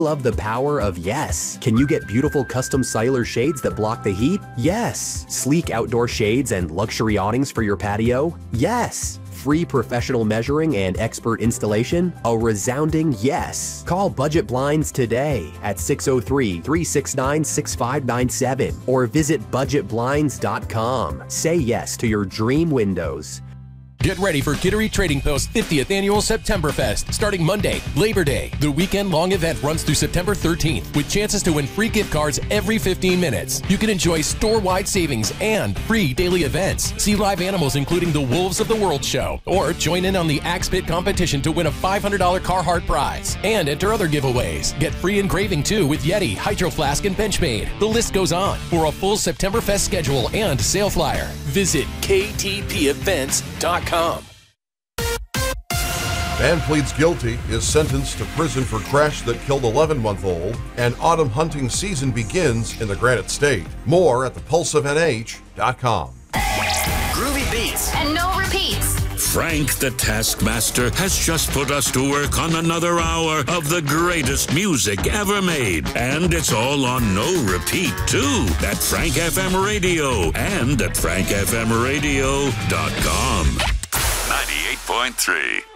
Love the power of yes. Can you get beautiful custom cellular shades that block the heat? Yes. Sleek outdoor shades and luxury awnings for your patio? Yes. Free professional measuring and expert installation? A resounding yes. Call Budget Blinds today at 603-369-6597 or visit budgetblinds.com. Say yes to your dream windows. Get ready for Kittery Trading Post's 50th Annual Septemberfest, starting Monday, Labor Day. The weekend-long event runs through September 13th, with chances to win free gift cards every 15 minutes. You can enjoy store-wide savings and free daily events. See live animals including the Wolves of the World show, or join in on the Axe Pit competition to win a $500 Carhartt prize. And enter other giveaways. Get free engraving, too, with Yeti, Hydro Flask, and Benchmade. The list goes on. For a full Septemberfest schedule and sale flyer, visit ktpevents.com. Man pleads guilty, is sentenced to prison for crash that killed 11-month-old, and autumn hunting season begins in the Granite State. More at thepulseofnh.com. Groovy beats and no repeats. Frank the Taskmaster has just put us to work on another hour of the greatest music ever made. And it's all on no repeat, too, at Frank FM Radio and at frankfmradio.com. 98.3